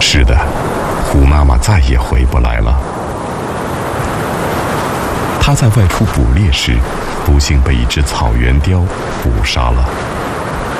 是的，虎妈妈再也回不来了。她在外出捕猎时，不幸被一只草原雕捕杀了。